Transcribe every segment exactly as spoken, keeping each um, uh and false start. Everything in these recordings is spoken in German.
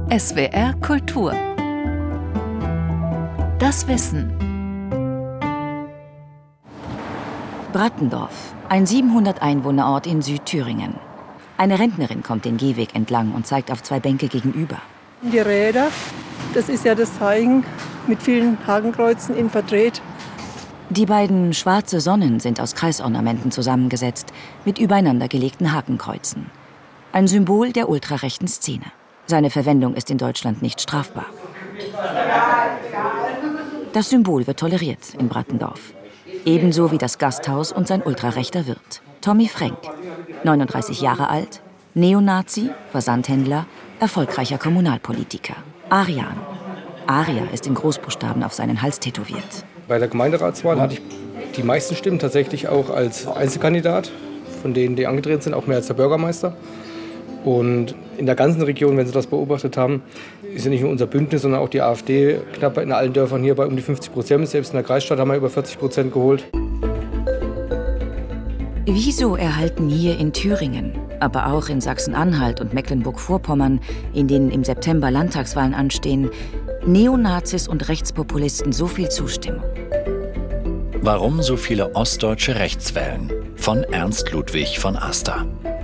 S W R Kultur. Das Wissen. Brattendorf, ein siebenhundert Einwohnerort in Südthüringen. Eine Rentnerin kommt den Gehweg entlang und zeigt auf zwei Bänke gegenüber. Die Räder, das ist ja das Zeichen mit vielen Hakenkreuzen in verdreht. Die beiden schwarze Sonnen sind aus Kreisornamenten zusammengesetzt, mit übereinandergelegten Hakenkreuzen. Ein Symbol der ultrarechten Szene. Seine Verwendung ist in Deutschland nicht strafbar. Das Symbol wird toleriert in Brattendorf. Ebenso wie das Gasthaus und sein ultrarechter Wirt. Tommy Frenk, neununddreißig Jahre alt, Neonazi, Versandhändler, erfolgreicher Kommunalpolitiker. Arian. Aria ist in Großbuchstaben auf seinen Hals tätowiert. Bei der Gemeinderatswahl hatte ich die meisten Stimmen tatsächlich auch als Einzelkandidat, von denen die angetreten sind, auch mehr als der Bürgermeister. Und in der ganzen Region, wenn Sie das beobachtet haben, ist ja nicht nur unser Bündnis, sondern auch die AfD knapp in allen Dörfern hier bei um die fünfzig Prozent. Selbst in der Kreisstadt haben wir über vierzig Prozent geholt. Wieso erhalten hier in Thüringen, aber auch in Sachsen-Anhalt und Mecklenburg-Vorpommern, in denen im September Landtagswahlen anstehen, Neonazis und Rechtspopulisten so viel Zustimmung? Warum so viele Ostdeutsche rechts wählen? Von Ernst Ludwig von Aster.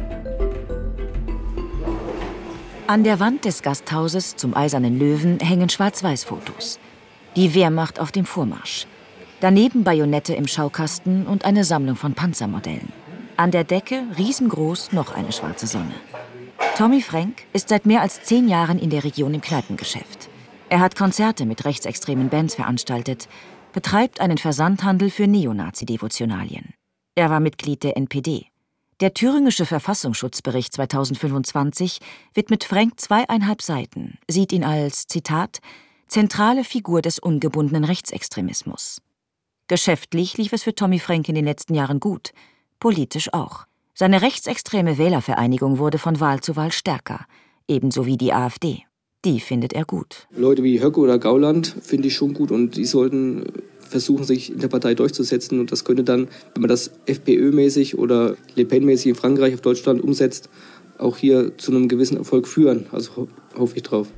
An der Wand des Gasthauses zum Eisernen Löwen hängen Schwarz-Weiß-Fotos. Die Wehrmacht auf dem Vormarsch. Daneben Bajonette im Schaukasten und eine Sammlung von Panzermodellen. An der Decke, riesengroß, noch eine schwarze Sonne. Tommy Frenk ist seit mehr als zehn Jahren in der Region im Kneipengeschäft. Er hat Konzerte mit rechtsextremen Bands veranstaltet, betreibt einen Versandhandel für Neonazi-Devotionalien. Er war Mitglied der N P D. Der thüringische Verfassungsschutzbericht zweitausendfünfundzwanzig widmet Frenk zweieinhalb Seiten, sieht ihn als, Zitat, zentrale Figur des ungebundenen Rechtsextremismus. Geschäftlich lief es für Tommy Frenk in den letzten Jahren gut, politisch auch. Seine rechtsextreme Wählervereinigung wurde von Wahl zu Wahl stärker, ebenso wie die AfD. Die findet er gut. Leute wie Höcke oder Gauland finde ich schon gut und die sollten versuchen, sich in der Partei durchzusetzen. Und das könnte dann, wenn man das FPÖ-mäßig oder Le Pen-mäßig in Frankreich auf Deutschland umsetzt, auch hier zu einem gewissen Erfolg führen. Also ho- hoffe ich drauf.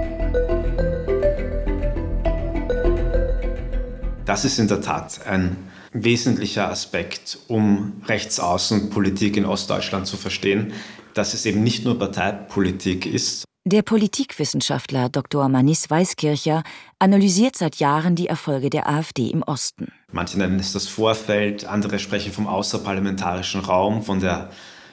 Das ist in der Tat ein wesentlicher Aspekt, um Rechtsaußenpolitik in Ostdeutschland zu verstehen, dass es eben nicht nur Parteipolitik ist. Der Politikwissenschaftler Doktor Manis Weiskircher analysiert seit Jahren die Erfolge der AfD im Osten. Manche nennen es das Vorfeld, andere sprechen vom außerparlamentarischen Raum, von der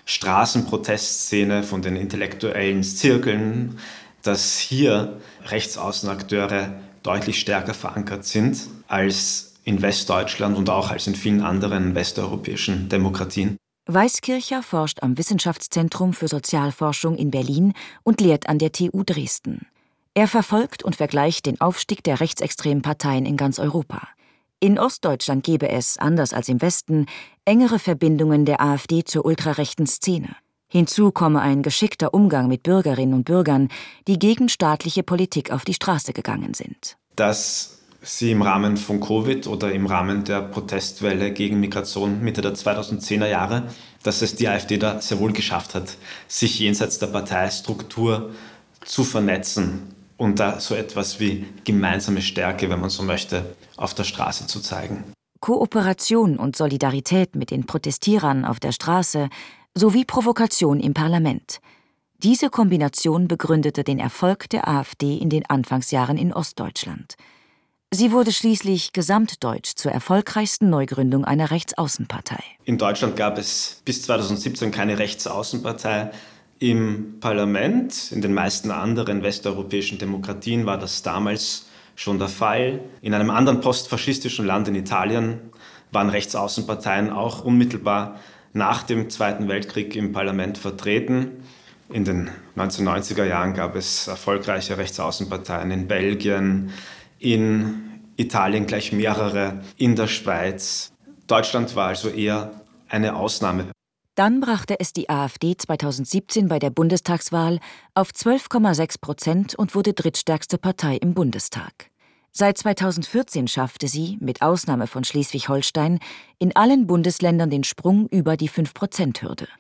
Straßenprotestszene, von den intellektuellen Zirkeln, dass hier Rechtsaußenakteure deutlich stärker verankert sind als in Westdeutschland und auch als in vielen anderen westeuropäischen Demokratien. Weiskircher forscht am Wissenschaftszentrum für Sozialforschung in Berlin und lehrt an der T U Dresden. Er verfolgt und vergleicht den Aufstieg der rechtsextremen Parteien in ganz Europa. In Ostdeutschland gebe es, anders als im Westen, engere Verbindungen der AfD zur ultrarechten Szene. Hinzu komme ein geschickter Umgang mit Bürgerinnen und Bürgern, die gegen staatliche Politik auf die Straße gegangen sind. Dass sie im Rahmen von Covid oder im Rahmen der Protestwelle gegen Migration Mitte der zweitausendzehner Jahre, dass es die AfD da sehr wohl geschafft hat, sich jenseits der Parteistruktur zu vernetzen und da so etwas wie gemeinsame Stärke, wenn man so möchte, auf der Straße zu zeigen. Kooperation und Solidarität mit den Protestierern auf der Straße sowie Provokation im Parlament. Diese Kombination begründete den Erfolg der AfD in den Anfangsjahren in Ostdeutschland. Sie wurde schließlich gesamtdeutsch zur erfolgreichsten Neugründung einer Rechtsaußenpartei. In Deutschland gab es bis zweitausendsiebzehn keine Rechtsaußenpartei. Im Parlament, in den meisten anderen westeuropäischen Demokratien war das damals schon der Fall. In einem anderen postfaschistischen Land, in Italien, waren Rechtsaußenparteien auch unmittelbar nach dem Zweiten Weltkrieg im Parlament vertreten. In den neunzehnhundertneunziger Jahren gab es erfolgreiche Rechtsaußenparteien in Belgien, in Italien gleich mehrere, in der Schweiz. Deutschland war also eher eine Ausnahme. Dann brachte es die AfD zweitausendsiebzehn bei der Bundestagswahl auf zwölf Komma sechs Prozent und wurde drittstärkste Partei im Bundestag. Seit zweitausendvierzehn schaffte sie, mit Ausnahme von Schleswig-Holstein, in allen Bundesländern den Sprung über die fünf Prozent Hürde.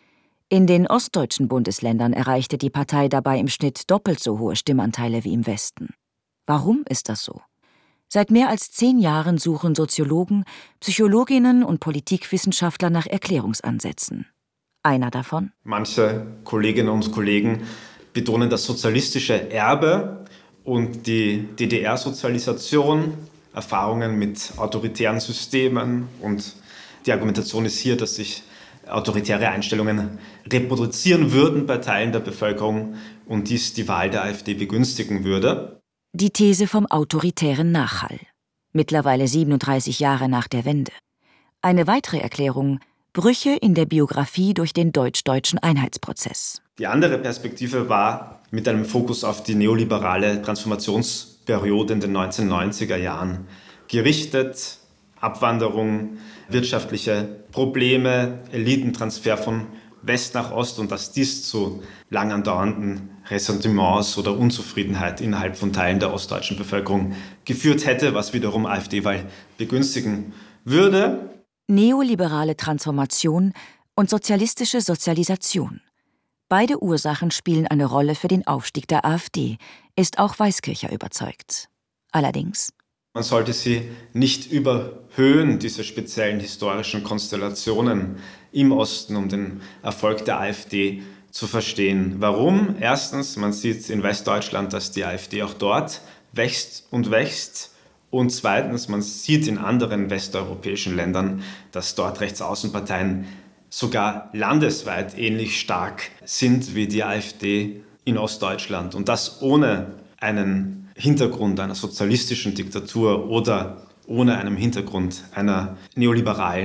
In den ostdeutschen Bundesländern erreichte die Partei dabei im Schnitt doppelt so hohe Stimmanteile wie im Westen. Warum ist das so? Seit mehr als zehn Jahren suchen Soziologen, Psychologinnen und Politikwissenschaftler nach Erklärungsansätzen. Einer davon? Manche Kolleginnen und Kollegen betonen das sozialistische Erbe und die D D R-Sozialisation, Erfahrungen mit autoritären Systemen, und die Argumentation ist hier, dass sich autoritäre Einstellungen reproduzieren würden bei Teilen der Bevölkerung und dies die Wahl der AfD begünstigen würde. Die These vom autoritären Nachhall. Mittlerweile siebenunddreißig Jahre nach der Wende. Eine weitere Erklärung: Brüche in der Biografie durch den deutsch-deutschen Einheitsprozess. Die andere Perspektive war mit einem Fokus auf die neoliberale Transformationsperiode in den neunzehnhundertneunziger Jahren gerichtet. Abwanderung, wirtschaftliche Probleme, Elitentransfer von West nach Ost, und dass dies zu lang andauernden Ressentiments oder Unzufriedenheit innerhalb von Teilen der ostdeutschen Bevölkerung geführt hätte, was wiederum AfD-Wahl begünstigen würde. Neoliberale Transformation und sozialistische Sozialisation. Beide Ursachen spielen eine Rolle für den Aufstieg der AfD, ist auch Weiskircher überzeugt. Allerdings: Man sollte sie nicht überhöhen, diese speziellen historischen Konstellationen im Osten, um den Erfolg der AfD zu verstehen. Warum? Erstens, man sieht in Westdeutschland, dass die AfD auch dort wächst und wächst. Und zweitens, man sieht in anderen westeuropäischen Ländern, dass dort Rechtsaußenparteien sogar landesweit ähnlich stark sind wie die AfD in Ostdeutschland. Und das ohne einen Hintergrund einer sozialistischen Diktatur oder ohne einen Hintergrund einer neoliberalen